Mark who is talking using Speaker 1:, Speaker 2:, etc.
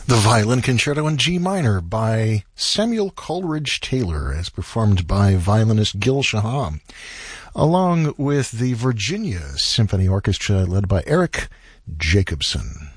Speaker 1: The Violin Concerto in G minor by Samuel Coleridge Taylor, as performed by violinist Gil Shaham, along with the Virginia Symphony Orchestra led by Eric Jacobson.